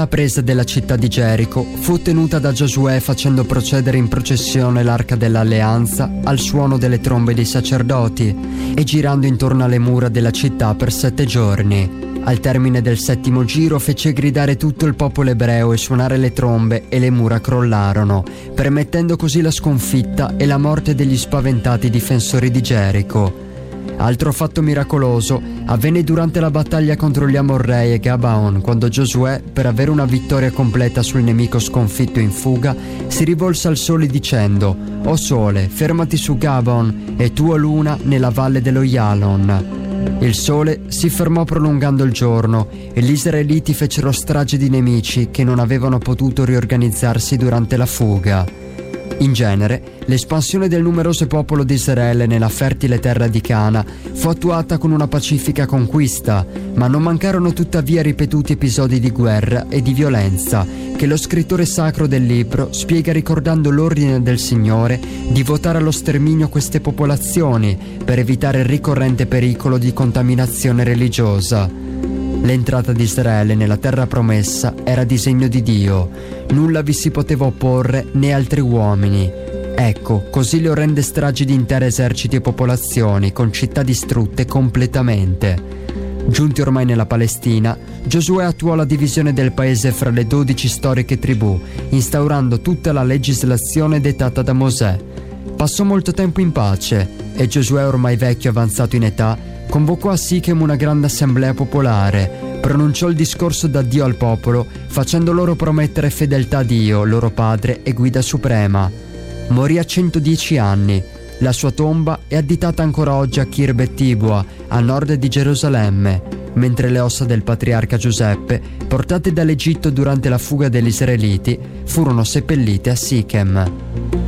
La presa della città di Gerico fu ottenuta da Giosuè facendo procedere in processione l'arca dell'alleanza al suono delle trombe dei sacerdoti e girando intorno alle mura della città per 7 giorni. Al termine del 7° giro fece gridare tutto il popolo ebreo e suonare le trombe e le mura crollarono, permettendo così la sconfitta e la morte degli spaventati difensori di Gerico. Altro fatto miracoloso avvenne durante la battaglia contro gli Amorrei e Gabaon, quando Giosuè, per avere una vittoria completa sul nemico sconfitto in fuga, si rivolse al sole dicendo: «O sole, fermati su Gabaon, e tu, o luna, nella valle dello Yalon». Il sole si fermò prolungando il giorno e gli israeliti fecero strage di nemici che non avevano potuto riorganizzarsi durante la fuga. In genere, l'espansione del numeroso popolo di Israele nella fertile terra di Cana fu attuata con una pacifica conquista, ma non mancarono tuttavia ripetuti episodi di guerra e di violenza che lo scrittore sacro del libro spiega ricordando l'ordine del Signore di votare allo sterminio queste popolazioni per evitare il ricorrente pericolo di contaminazione religiosa. L'entrata di Israele nella terra promessa era disegno di Dio. Nulla vi si poteva opporre né altri uomini. Ecco, così le orrende stragi di interi eserciti e popolazioni, con città distrutte completamente. Giunti ormai nella Palestina, Giosuè attuò la divisione del paese fra le 12 storiche tribù, instaurando tutta la legislazione dettata da Mosè. Passò molto tempo in pace e Giosuè, ormai vecchio e avanzato in età, convocò a Sichem una grande assemblea popolare, pronunciò il discorso da Dio al popolo, facendo loro promettere fedeltà a Dio, loro padre e guida suprema. Morì a 110 anni. La sua tomba è additata ancora oggi a Khirbet Tibua, a nord di Gerusalemme, mentre le ossa del patriarca Giuseppe, portate dall'Egitto durante la fuga degli israeliti, furono seppellite a Sichem.